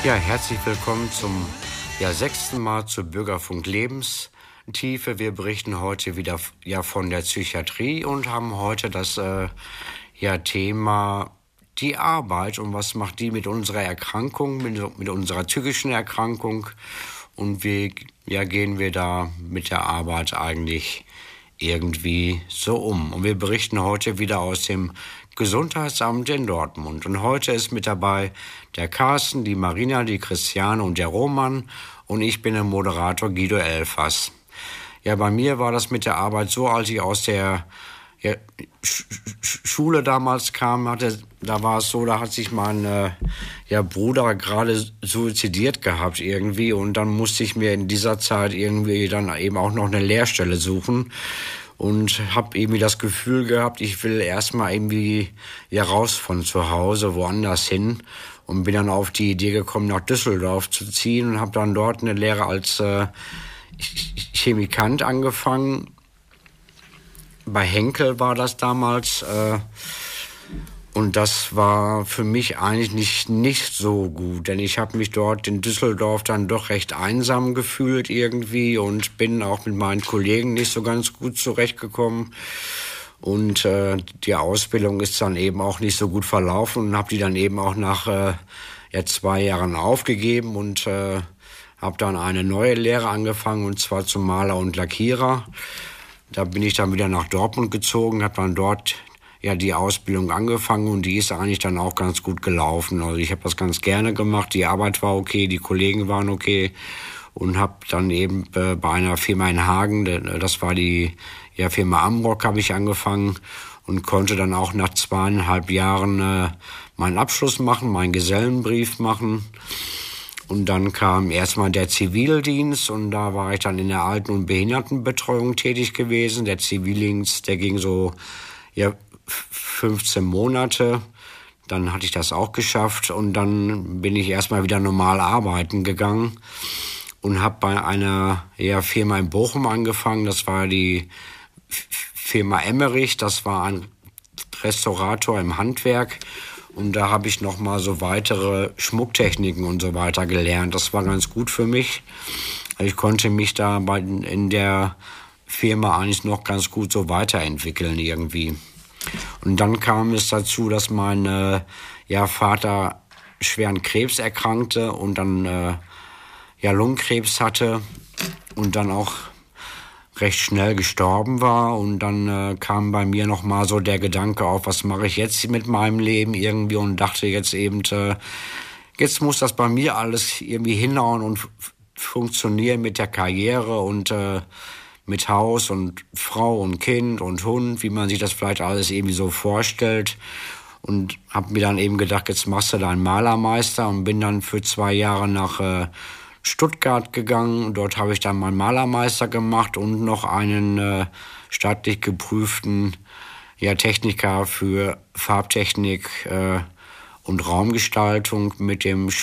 Ja, herzlich willkommen zum 6. Mal zu Bürgerfunk Lebenstiefe. Wir berichten heute wieder von der Psychiatrie und haben heute das Thema die Arbeit und was macht die mit unserer Erkrankung, mit unserer psychischen Erkrankung und wie gehen wir da mit der Arbeit eigentlich irgendwie so um. Und wir berichten heute wieder aus dem Gesundheitsamt in Dortmund. Und heute ist mit dabei der Carsten, die Marina, die Christiane und der Roman. Und ich bin der Moderator Guido Elfers. Ja, bei mir war das mit der Arbeit so, als ich aus der Schule damals kam, da war es so, da hat sich mein Bruder gerade suizidiert gehabt irgendwie. Und dann musste ich mir in dieser Zeit irgendwie dann eben auch noch eine Lehrstelle suchen. Und habe irgendwie das Gefühl gehabt, ich will erstmal irgendwie raus von zu Hause, woanders hin. Und bin dann auf die Idee gekommen, nach Düsseldorf zu ziehen und habe dann dort eine Lehre als Chemikant angefangen. Bei Henkel war das damals. Und das war für mich eigentlich nicht so gut, denn ich habe mich dort in Düsseldorf dann doch recht einsam gefühlt irgendwie und bin auch mit meinen Kollegen nicht so ganz gut zurechtgekommen. Und die Ausbildung ist dann eben auch nicht so gut verlaufen und habe die dann eben auch nach 2 Jahren aufgegeben und habe dann eine neue Lehre angefangen, und zwar zum Maler und Lackierer. Da bin ich dann wieder nach Dortmund gezogen, habe dann dort die Ausbildung angefangen und die ist eigentlich dann auch ganz gut gelaufen. Also ich habe das ganz gerne gemacht, die Arbeit war okay, die Kollegen waren okay und habe dann eben bei einer Firma in Hagen, das war die Firma Amrock, habe ich angefangen und konnte dann auch nach 2,5 Jahren meinen Abschluss machen, meinen Gesellenbrief machen. Und dann kam erstmal der Zivildienst und da war ich dann in der Alten- und Behindertenbetreuung tätig gewesen. Der Zivildienst, der ging so 15 Monate, dann hatte ich das auch geschafft und dann bin ich erstmal wieder normal arbeiten gegangen und habe bei einer Firma in Bochum angefangen. Das war die Firma Emmerich, das war ein Restaurator im Handwerk und da habe ich nochmal so weitere Schmucktechniken und so weiter gelernt. Das war ganz gut für mich. Ich konnte mich da in der Firma eigentlich noch ganz gut so weiterentwickeln irgendwie. Und dann kam es dazu, dass mein Vater schwer an Krebs erkrankte und dann Lungenkrebs hatte und dann auch recht schnell gestorben war. Und dann kam bei mir nochmal so der Gedanke auf, was mache ich jetzt mit meinem Leben irgendwie, und dachte jetzt eben, jetzt muss das bei mir alles irgendwie hinhauen und funktionieren mit der Karriere und mit Haus und Frau und Kind und Hund, wie man sich das vielleicht alles irgendwie so vorstellt. Und habe mir dann eben gedacht, jetzt machst du deinen Malermeister, und bin dann für 2 Jahre nach Stuttgart gegangen. Dort habe ich dann meinen Malermeister gemacht und noch einen staatlich geprüften Techniker für Farbtechnik und Raumgestaltung mit dem